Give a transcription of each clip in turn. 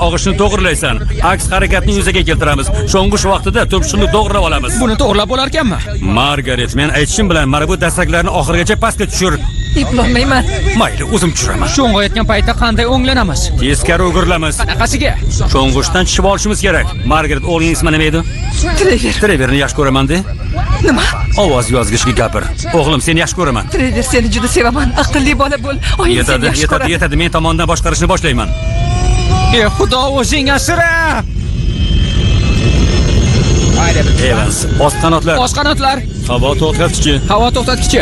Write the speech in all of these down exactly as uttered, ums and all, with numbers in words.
og'ishni to'g'rilaysan. Aks harakatni yuzaga keltiramiz. Sho'ng'ish vaqtida to'pishni to'g'rilab olamiz. Buni to'g'rilab bo'lar ekanmi? Margaret, men aytishim bilan mana bu dastaklarni oxirigacha pastga tushir. Eplolmayman. Mayli, o'zim tushiraman. Sho'ng'ayotgan paytda qanday o'nglanamiz? Teskari o'girilamiz. Qanaqasiga? Sho'ng'ishdan tushib olishimiz kerak. Margaret, o'g'ling ismi nima edi? Trever. Treverni yaxshi ko'raman-de. Nima? Ovoz yozgishga gapir. O'g'lim, seni yaxshi ko'raman. Trever, seni juda sevaman. Aqlli bola bo'l. Oyim seni Yetadi, yaxshi yetadi, ko'radi. yetadi. Men tomondan boshqarishni boshlayman. Ey Xudo, o'zing asra! Evans, ost qanotlar. Bosh qanotlar, Havo to'xtatkichi. havo to'xtatkichi.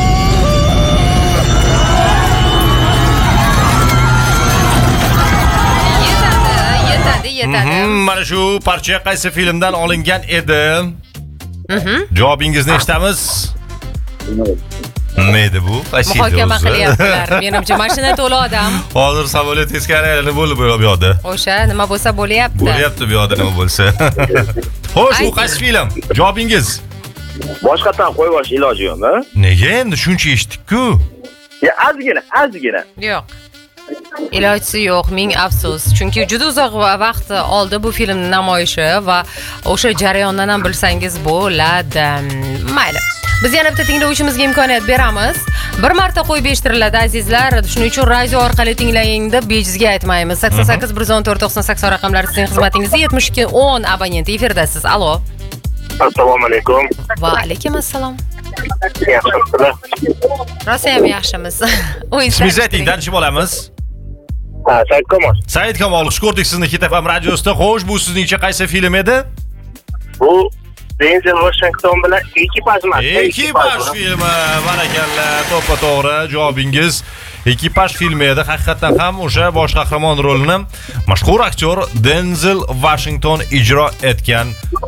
Yetadi, yetadi. Mana shu parcha qaysi filmdan olingan edi? Javobingizni eshitamiz. Nima edi bu? Qaysi edi? Muhokama o'zi? qilyaptilar. Menimcha mashina to'la odam. Hozir samolyot teskari aylanib bo'lib bu yoqda. O'sha nima bo'lsa bo'lyapti. Bo'lyapti bu yoqda nima bo'lsa. Xo'sh, bu qaysi film? Javobingiz? Boshqatdan qo'yib olish iloji yo'qmi? Nega endi shuncha eshitdik-ku? Ya ozgina, ozgina. Yo'q. Ilojisi yo'q, ming afsus. Chunki juda uzoq vaqt oldi bu filmning namoyishi va o'sha jarayondan ham bilsangiz bo'ladi. Mayli. Biz yana bitta tinglovchimizga imkoniyat beramiz. Bir marta qo'yib eshittiriladi azizlar. Shuning uchun radio orqali tinglang deb bejizga aytmaymiz. sakson sakkiz bir yuz o'n to'rt to'qson sakson raqamlari sizning xizmatingizda. yetmish ikki o'n abonent efirdasiz. Allo. Assalomu alaykum. Va alaykum assalom. Yaxshimisizlar? Rosa ham yaxshimiz. Ismingizni ayting, tanishib olamiz. Ha, Said Kamol. Said Kamol, xush ko'rdik sizni Hit F M radiosida. Xo'sh, bu sizningcha qaysi film edi? Bu Denzel Washington bilan ekipaj emas. Ekipaj filmi. Barakalla, to'ppa to'g'ri javobingiz. Ekipaj filmi edi. Haqiqatan ham o'sha bosh qahramon rolini mashhur aktyor Denzel Washington ijro etgan.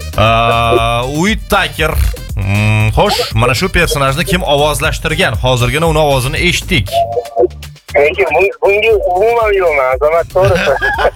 Whittaker. Xo'sh, mana shu personajni kim ovozlashtirgan? Hozirgina uni ovozini eshitdik. Lekin bunga umuman yo'qman, azamat to'g'risi.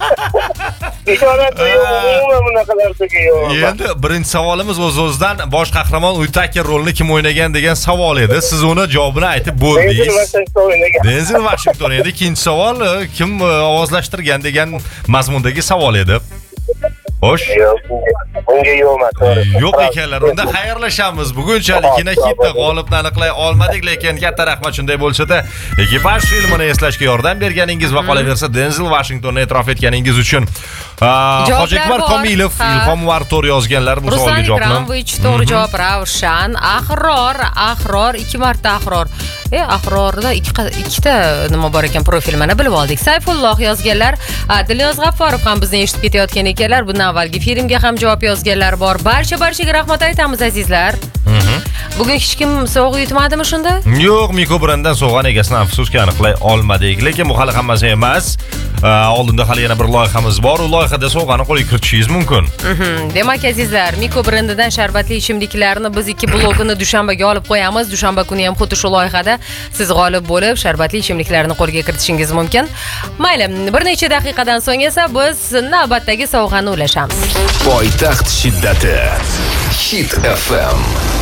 Ishonat umuman bunaqa narsaga yo'q. Endi birinchi savolimiz o'z-o'zidan bosh qahramon Whittaker rolini kim o'ynagan degan savol edi. Siz uni javobini aytib bo'ldingiz. Denzel Washington o'ynagan. Denzel Washington edi. Ikkinchi savol kim ovozlashtirgan degan mazmundagi savol edi. Xo'sh. Yo'q, bunga yo'qman to'g'risi. Yo'q ekanlar. Unda xayrlashamiz. Bugunchalikina Hitni g'olibni aniqlay olmadik, lekin katta rahmat shunday bo'lsa-da, ekipaj filmini eslashga yordam berganingiz va qolaversa Denzel Washingtonni e'tirof etganingiz uchun Hojikbar Komilov, Ilhom Vartor yozganlar bu savolga javobni. Ruslan Ikromovich to'g'ri javob Ravshan. Ahror, Ahror ikki marta Ahror. E, Ahrorda ikkita nima bor ekan profil mana bilib oldik. Sayfulloh yozganlar, Dilyoz G'afforov ham bizni eshitib ketayotgan ekanlar. Bundan avvalgi filmga ham javob yozganlar bor. Barcha-barchaga rahmat aytamiz azizlar. Bugun hech kim sovg'a yutmadimi shunda? Yo'q, mikrobrenddan sovg'an egasini afsuski aniqlay olmadik, lekin bu hali hammasi emas. Oldinda hali yana bir loyihamiz bor. U loyihada sovg'ani qo'lga kiritishingiz mumkin. Demak azizlar, Miko brendidan sharbatli ichimliklarni biz ikki blokini dushanbaga olib qo'yamiz. Dushanba kuni ham xuddi shu loyihada siz g'olib bo'lib sharbatli ichimliklarni qo'lga kiritishingiz mumkin. Mayli, bir necha daqiqadan so'ng esa biz navbatdagi sovg'ani ulashamiz. Poytaxt shiddati Hit F M.